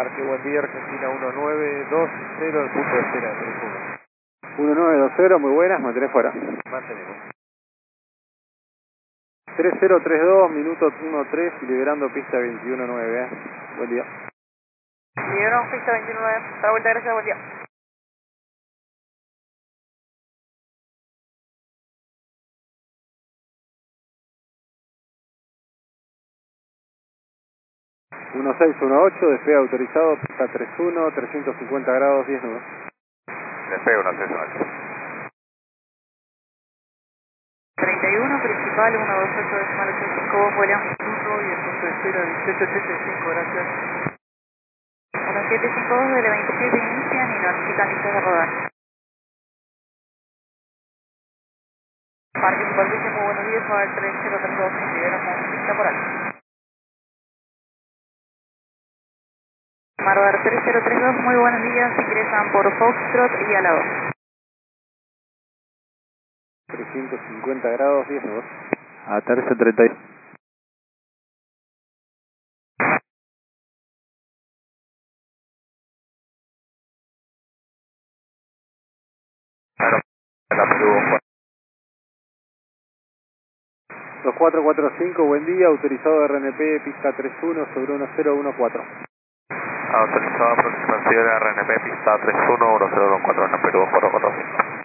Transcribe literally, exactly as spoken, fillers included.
Parque, buen día, Argentina uno nueve dos cero, el punto de espera de teléfono. uno nueve dos cero, muy buenas, mantenés fuera. Mantenemos. tres cero tres dos, minuto uno tres, liberando pista veintiuno nueve, ¿eh? Buen día. Liberamos pista veintiuno nueve, para vuelta, gracias, buen día. uno seis uno ocho, despegue autorizado, pista treinta y uno, trescientos cincuenta grados, diez nudos. Despegue uno seis uno ocho. treinta y uno, principal, uno dos ocho, decimal ochenta y cinco, vos, William. Uno y el punto de espera dieciocho setenta y cinco, gracias. uno siete cinco dos de veintisiete inician y notifican listos de rodar. Parque Superficie, muy buenos días, a ver tres cero tres dos, liberamos pista por alto. Marbar tres cero tres dos, muy buenos días, ingresan por Foxtrot y a la dos. trescientos cincuenta grados, diez nudos. Aterriza treinta y uno. La Perú, dos cuatro cuatro cinco, buen día, autorizado R N P, pista treinta y uno sobre uno cero uno cuatro. autorizado aproximación de R N P, pista tres uno uno cero uno cuatro en la Perú, cuatro cuatro cinco.